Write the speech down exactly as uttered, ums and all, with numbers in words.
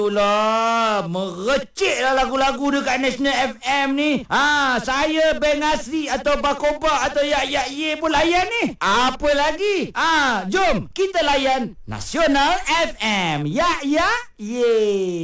Itulah, merecik lah lagu-lagu dekat National F M ni. Ha, saya Beng Asri atau Bakoba atau Yak Yak Ye pun layan ni. Apa lagi? Ha, jom kita layan Nasional F M. Yak Yak Ye.